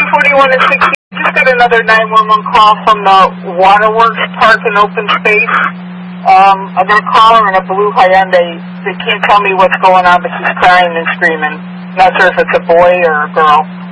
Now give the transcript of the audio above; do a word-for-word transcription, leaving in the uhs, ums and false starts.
forty-one and sixty. Just got another nine one one call from the Waterworks Park and Open Space. Um, I got a caller in a blue Hyundai. They can't tell me what's going on, but she's crying and screaming. Not sure if it's a boy or a girl.